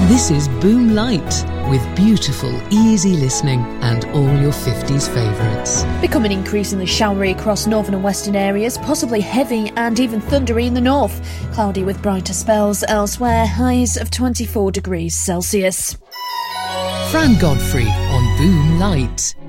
This is Boom Light, with beautiful, easy listening and all your 50s favourites. Becoming increasingly showery across northern and western areas, possibly heavy and even thundery in the north. Cloudy with brighter spells elsewhere, highs of 24 degrees Celsius. Fran Godfrey on Boom Light.